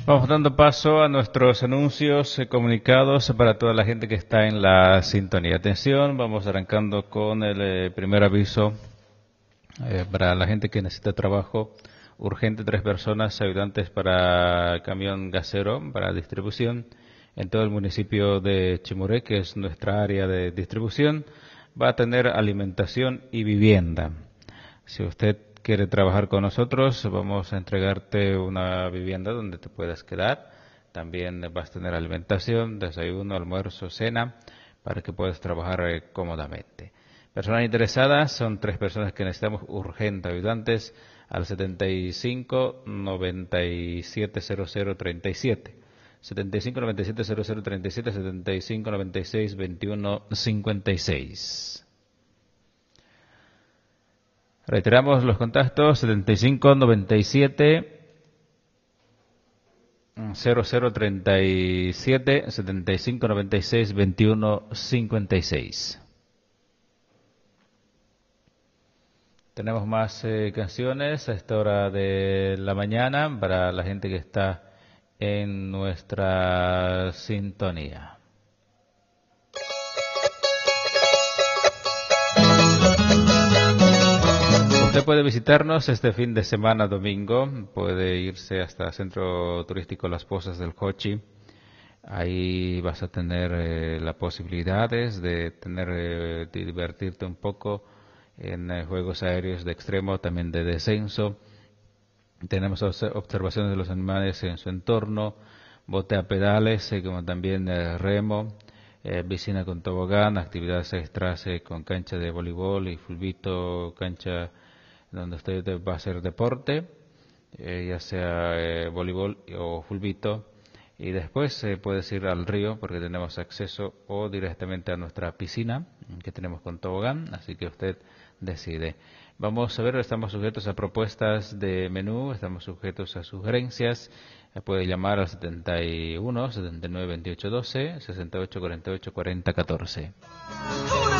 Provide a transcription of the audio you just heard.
Vamos dando paso a nuestros anuncios comunicados para toda la gente que está en la sintonía. Atención, vamos arrancando con el primer aviso para la gente que necesita trabajo urgente. 3 personas ayudantes para camión gasero para distribución en todo el municipio de Chimuré, que es nuestra área de distribución. Va a tener alimentación y vivienda. Si usted quiere trabajar con nosotros, vamos a entregarte una vivienda donde te puedas quedar. También vas a tener alimentación, desayuno, almuerzo, cena, para que puedas trabajar cómodamente. Personas interesadas, son 3 personas que necesitamos urgente, ayudantes al 75 97 00 37. 75 97 00 37, 75 96 21 56. Reiteramos los contactos: 75 97 0037, 75 96 21 56. Tenemos más canciones a esta hora de la mañana para la gente que está en nuestra sintonía. Usted puede visitarnos este fin de semana domingo, puede irse hasta el Centro Turístico Las Pozas del Jochi. Ahí vas a tener las posibilidades de divertirte un poco en juegos aéreos de extremo, también de descenso. Tenemos observaciones de los animales en su entorno, bote a pedales, como también remo, piscina con tobogán, actividades extras con cancha de voleibol y fulbito, cancha donde usted va a hacer deporte, ya sea voleibol o fulbito. Y después puedes ir al río porque tenemos acceso, o directamente a nuestra piscina que tenemos con tobogán, así que usted decide. Vamos a ver, estamos sujetos a propuestas de menú, estamos sujetos a sugerencias. Puede llamar al 71 79 28 12, 68 48 40 14.